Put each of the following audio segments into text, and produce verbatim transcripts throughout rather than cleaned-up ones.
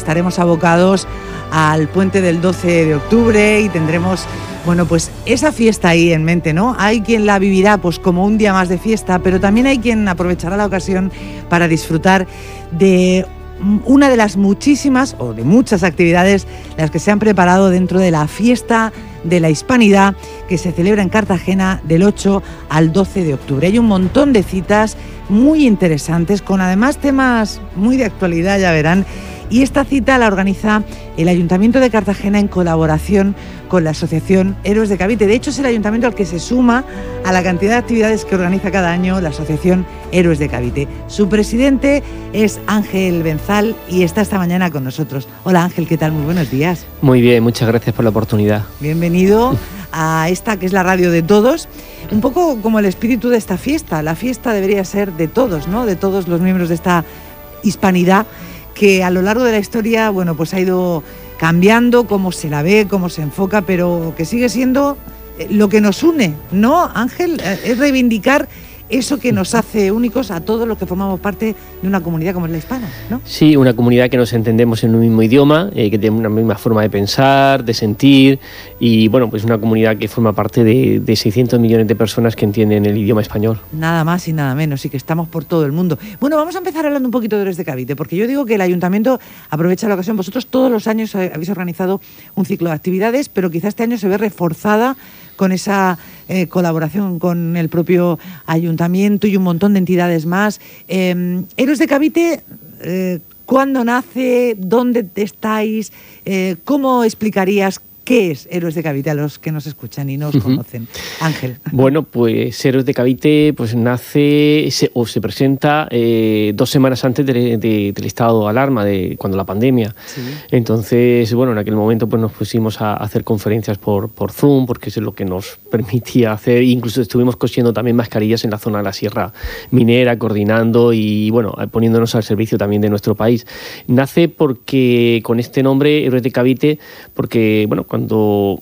estaremos abocados al puente del doce de octubre y tendremos, bueno, pues esa fiesta ahí en mente, ¿no? Hay quien la vivirá pues como un día más de fiesta, pero también hay quien aprovechará la ocasión para disfrutar de una de las muchísimas o de muchas actividades las que se han preparado dentro de la fiesta de la Hispanidad que se celebra en Cartagena del ocho al doce de octubre. Hay un montón de citas muy interesantes con además temas muy de actualidad, ya verán. Y esta cita la organiza el Ayuntamiento de Cartagena en colaboración con la Asociación Héroes de Cavite. De hecho, es el ayuntamiento al que se suma a la cantidad de actividades que organiza cada año la Asociación Héroes de Cavite. Su presidente es Ángel Benzal y está esta mañana con nosotros. Hola Ángel, ¿qué tal? Muy buenos días. Muy bien, muchas gracias por la oportunidad. Bienvenido a esta que es la radio de todos. Un poco como el espíritu de esta fiesta. La fiesta debería ser de todos, ¿no? De todos los miembros de esta hispanidad, que a lo largo de la historia, bueno, pues ha ido cambiando cómo se la ve, cómo se enfoca, pero que sigue siendo lo que nos une, ¿no, Ángel? Es reivindicar eso que nos hace únicos a todos los que formamos parte de una comunidad como es la hispana, ¿no? Sí, una comunidad que nos entendemos en un mismo idioma, eh, que tiene una misma forma de pensar, de sentir, y bueno, pues una comunidad que forma parte de, de seiscientos millones de personas que entienden el idioma español. Nada más y nada menos, y que estamos por todo el mundo. Bueno, vamos a empezar hablando un poquito de Héroes de Cavite, porque yo digo que el Ayuntamiento aprovecha la ocasión. Vosotros todos los años habéis organizado un ciclo de actividades, pero quizás este año se ve reforzada con esa eh, colaboración con el propio ayuntamiento y un montón de entidades más. Eh, Héroes de Cavite, eh, ¿cuándo nace? ¿Dónde estáis? Eh, ¿Cómo explicarías qué es Héroes de Cavite a los que nos escuchan y no os uh-huh. conocen? Ángel. Bueno, pues Héroes de Cavite pues nace se, o se presenta eh, dos semanas antes de, de, del estado de alarma, de cuando la pandemia. Sí. Entonces, bueno, en aquel momento pues nos pusimos a hacer conferencias por, por Zoom, porque es lo que nos permitía hacer. Incluso estuvimos cosiendo también mascarillas en la zona de la Sierra Minera, coordinando y, bueno, poniéndonos al servicio también de nuestro país. Nace porque con este nombre, Héroes de Cavite, porque, bueno, cuando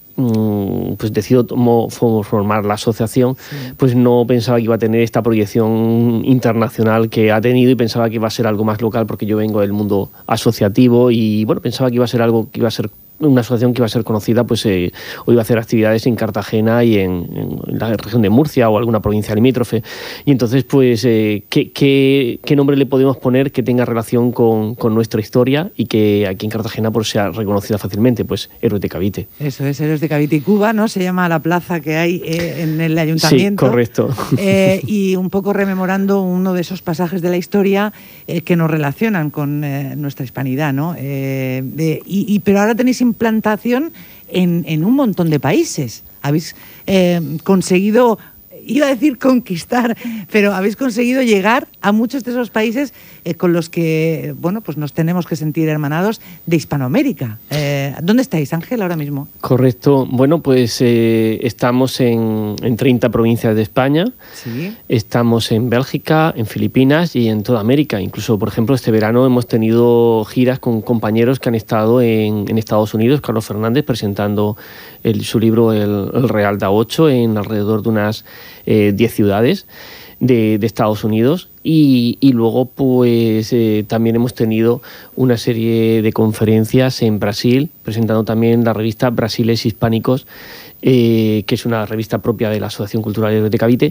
pues decido formar la asociación, sí. pues no pensaba que iba a tener esta proyección internacional que ha tenido y pensaba que iba a ser algo más local porque yo vengo del mundo asociativo y bueno, pensaba que iba a ser algo que iba a ser una asociación que iba a ser conocida, pues eh, o iba a hacer actividades en Cartagena y en, en la región de Murcia o alguna provincia limítrofe. Y entonces, pues, eh, ¿qué, qué, qué nombre le podemos poner que tenga relación con, con nuestra historia y que aquí en Cartagena pues, sea reconocida fácilmente? Pues Héroes de Cavite. Eso es, Héroes de Cavite y Cuba, ¿no? Se llama la plaza que hay eh, en el ayuntamiento. Sí, correcto. Eh, y un poco rememorando uno de esos pasajes de la historia eh, que nos relacionan con eh, nuestra hispanidad, ¿no? Eh, de, y, y, pero ahora tenéis implantación en, en un montón de países. Habéis eh, conseguido, iba a decir conquistar, pero habéis conseguido llegar a muchos de esos países eh, con los que, bueno, pues nos tenemos que sentir hermanados de Hispanoamérica. Eh, ¿Dónde estáis, Ángel, ahora mismo? Correcto. Bueno, pues eh, estamos en, en treinta provincias de España. Sí. Estamos en Bélgica, en Filipinas y en toda América. Incluso, por ejemplo, este verano hemos tenido giras con compañeros que han estado en, en Estados Unidos, Carlos Fernández, presentando el, su libro El, el Real Da ocho en alrededor de unas eh, diez ciudades de, de Estados Unidos. Y, y luego pues eh, también hemos tenido una serie de conferencias en Brasil, presentando también la revista Brasiles Hispánicos, eh, que es una revista propia de la Asociación Cultural Héroes de Cavite,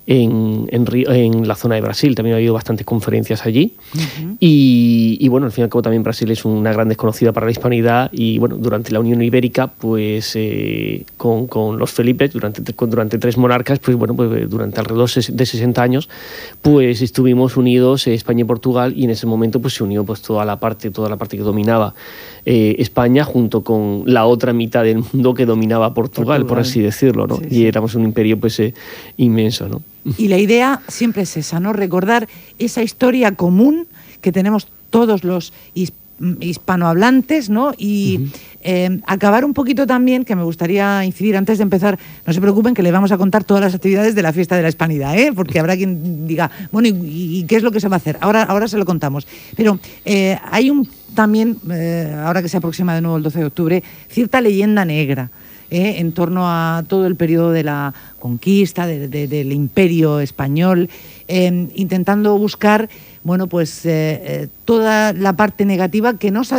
en, en, en la zona de Brasil. También ha habido bastantes conferencias allí. Uh-huh. y, y bueno, al fin y al cabo también Brasil es una gran desconocida para la hispanidad y bueno, durante la Unión Ibérica, pues eh, con, con los Felipes, durante, durante tres monarcas, pues bueno, pues durante alrededor de sesenta años, pues estuvimos unidos eh, España y Portugal y en ese momento pues se unió pues toda la parte, toda la parte que dominaba eh, España junto con la otra mitad del mundo que dominaba Portugal, Portugal. por así decirlo, ¿no? Sí, sí. Y éramos un imperio pues eh, inmenso, ¿no? Y la idea siempre es esa, ¿no? Recordar esa historia común que tenemos todos los hispanohablantes, ¿no? Y uh-huh. eh, acabar un poquito también, que me gustaría incidir antes de empezar, no se preocupen que le vamos a contar todas las actividades de la fiesta de la Hispanidad, ¿eh? Porque habrá quien diga, bueno, ¿y, y qué es lo que se va a hacer? Ahora, ahora se lo contamos. Pero eh, hay un también, eh, ahora que se aproxima de nuevo el doce de octubre, cierta leyenda negra eh, en torno a todo el periodo de la conquista, de, de, del imperio español, eh, intentando buscar, bueno, pues eh, eh, toda la parte negativa que no sabemos